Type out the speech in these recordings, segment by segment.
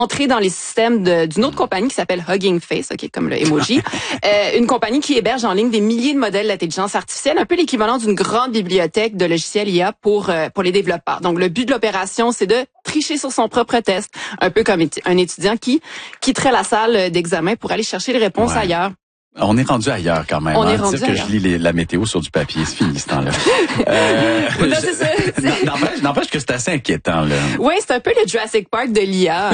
entrer dans les systèmes d'une autre compagnie qui s'appelle Hugging Face, ok, comme le emoji, une compagnie qui héberge en ligne des milliers de modèles d'intelligence artificielle, un peu l'équivalent d'une grande bibliothèque de logiciels IA pour les développeurs. Donc le but de l'opération, c'est de tricher sur son propre test, un peu comme un étudiant qui quitterait la salle d'examen pour aller chercher les réponses ailleurs. On est rendu ailleurs quand même. On est rendu dire que ailleurs. je lis la météo sur du papier, c'est fini ce temps-là. Non, c'est ça. N'empêche que c'est assez inquiétant là. Oui, c'est un peu le Jurassic Park de l'IA.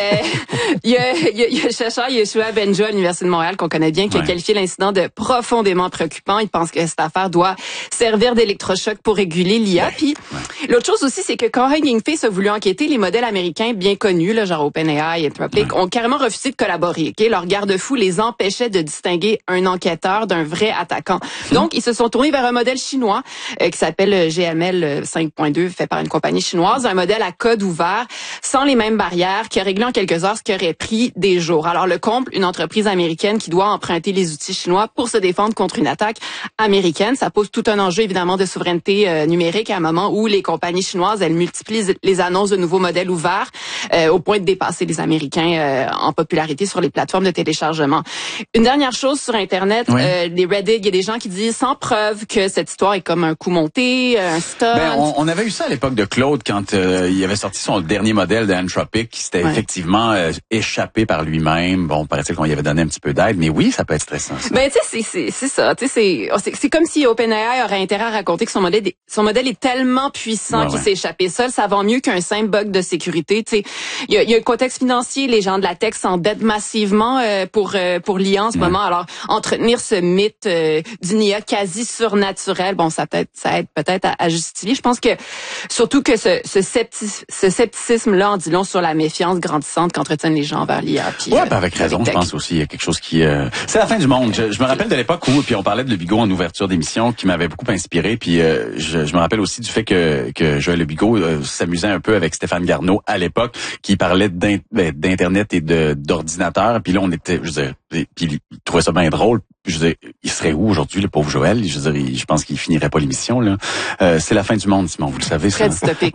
Il y a le chercheur Yeshua Benjo à l'Université de Montréal qu'on connaît bien qui a qualifié l'incident de profondément préoccupant. Il pense que cette affaire doit servir d'électrochoc pour réguler l'IA. Puis l'autre chose aussi, c'est que quand Hugging Face a voulu enquêter, les modèles américains bien connus, là, genre OpenAI et Anthropic, ont carrément refusé de collaborer. Okay? Leur garde-fou les empêchait de distinguer un enquêteur d'un vrai attaquant. Donc, ils se sont tournés vers un modèle chinois qui s'appelle GML 5.2, fait par une compagnie chinoise, un modèle à code ouvert, sans les mêmes barrières, qui a réglé en quelques heures ce qui aurait pris des jours. Alors, le Comple, une entreprise américaine qui doit emprunter les outils chinois pour se défendre contre une attaque américaine. Ça pose tout un enjeu, évidemment, de souveraineté numérique à un moment où les compagnies chinoises, elles multiplient les annonces de nouveaux modèles ouverts au point de dépasser les Américains en popularité sur les plateformes de téléchargement. Une dernière chose sur Internet, les Reddit, il y a des gens qui disent sans preuve que cette histoire est comme un coup monté, un stunt. On avait eu ça à l'époque de Claude quand il avait sorti son dernier modèle d'Anthropic qui s'était effectivement échappé par lui-même. Bon, paraît-il qu'on y avait donné un petit peu d'aide, mais oui, ça peut être stressant. Ça. Ben tu sais, c'est ça. Tu sais, c'est comme si OpenAI aurait intérêt à raconter que son modèle est tellement puissant qu'il s'est échappé seul. Ça va mieux qu'un simple bug de sécurité. Tu sais, il y a un contexte financier. Les gens de la tech s'endettent massivement pour l'IA en ce moment. Alors entretenir ce mythe d'une IA quasi surnaturelle, bon, ça aide peut-être à justifier. Je pense que surtout que ce scepticisme-là en dit long sur la méfiance grandissante qu'entretiennent les gens envers l'IA. Avec raison. Je pense aussi il y a quelque chose qui c'est la fin du monde. Je me rappelle de l'époque où puis on parlait de Le Bigot en ouverture d'émission qui m'avait beaucoup inspiré. Puis je me rappelle aussi du fait que Joël Le Bigot s'amusait un peu avec Stéphane Garneau à l'époque, qui parlait d'internet et d'ordinateur. Puis là on était, je veux dire, puis il trouvait ça bien drôle. Je veux dire, il serait où aujourd'hui, le pauvre Joël? Je veux dire, je pense qu'il finirait pas l'émission, là. C'est la fin du monde, Simon, vous le savez. Très dystopique,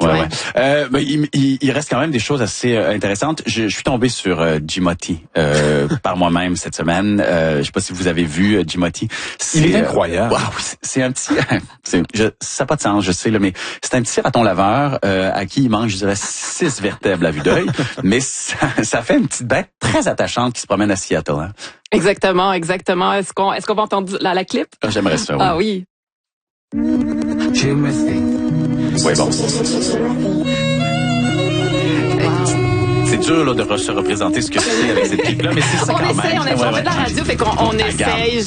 il reste quand même des choses assez intéressantes. Je suis tombé sur Jimoty par moi-même cette semaine. Je sais pas si vous avez vu Jimoty. Il est incroyable. C'est un petit... ça n'a pas de sens, je sais, là, mais c'est un petit raton laveur à qui il manque, je dirais, 6 vertèbres à vue d'œil. Mais ça fait une petite bête très attachante qui se promène à Seattle. Hein. Exactement. Est-ce qu'on va entendre la clip? J'aimerais ça, oui. Ah oui. Oui, bon. C'est dur là, de se représenter ce que c'est avec cette clip-là, mais c'est ça quand même. On fait de la radio, fait qu'on essaye.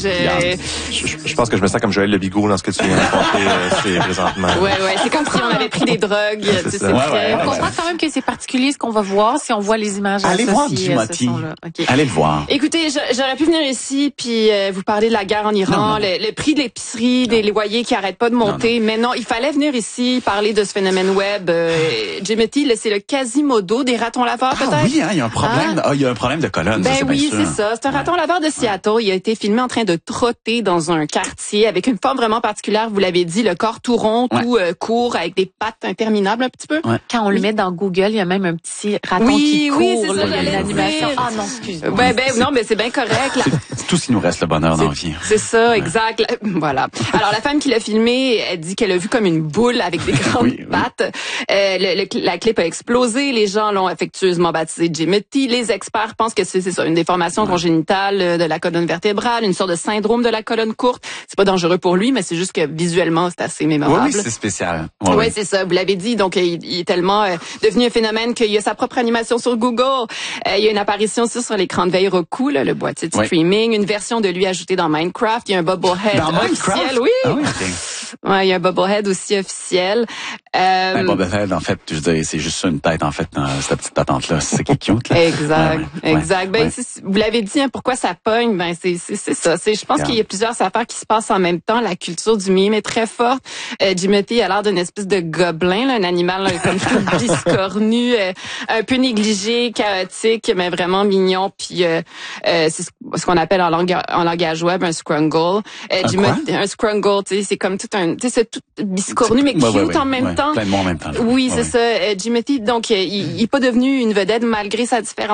Je pense que je me sens comme Joël Le Bigot dans ce que tu viens de raconter présentement. Ouais, c'est comme si on avait pris des drogues. On comprend quand même que c'est particulier ce qu'on va voir si on voit les images associées. Allez voir Jimoty. Allez le voir. Écoutez, j'aurais pu venir ici puis vous parler de la guerre en Iran, le prix de l'épicerie, des loyers qui arrêtent pas de monter. Mais non, il fallait venir ici parler de ce phénomène web. Jimoty, c'est le Quasimodo des ratons laveurs. Ah oui, hein, il y a un problème. Il y a un problème de colonne. Ben oui, c'est ça. C'est un raton laveur de Seattle. Il a été filmé en train de trotter dans un quartier avec une forme vraiment particulière. Vous l'avez dit, le corps tout rond, tout court, avec des pattes interminables un petit peu. Ouais. Quand on le met dans Google, il y a même un petit raton qui court. Oui, c'est ça, l'animation. Ah non, excuse-moi. Non, mais c'est bien correct. C'est tout ce qui nous reste le bonheur dans la vie. C'est ça, exact. Voilà. Alors la femme qui l'a filmé, elle dit qu'elle a vu comme une boule avec des grandes pattes. La clip a explosé. Les gens l'ont affectueusement baptisé Jimoty. Les experts pensent que c'est ça, une déformation congénitale de la colonne vertébrale, une sorte de syndrome de la colonne courte. C'est pas dangereux pour lui, mais c'est juste que visuellement, c'est assez mémorable. Oui, c'est spécial. Oui, c'est ça. Vous l'avez dit. Donc, il est tellement devenu un phénomène qu'il y a sa propre animation sur Google. Il y a une apparition aussi sur l'écran de veille Roku, le boîtier de streaming. Une version de lui ajoutée dans Minecraft. Il y a un Bubblehead officiel. Oui. Ah oui, il y a un Bubblehead aussi officiel. Bubblehead, en fait, je dirais, c'est juste une tête, en fait, dans cette petite patente-là. C'est qui cute, là. Exact. Vous l'avez dit, hein, pourquoi ça pogne? Ben, c'est ça. Je pense qu'il y a plusieurs affaires qui se passent en même temps. La culture du mime est très forte. Jimoty a l'air d'une espèce de gobelin, là, un animal là, comme tout biscornu, un peu négligé, chaotique, mais vraiment mignon. Puis c'est ce qu'on appelle en langage web un scrungle. Jimoty, un scrungle, tu sais, c'est comme tout un, tu sais, c'est tout biscornu mais cute en même temps. Plein de mots en même temps. Oui, c'est ça. Jimoty, donc, il est pas devenu une vedette malgré sa différence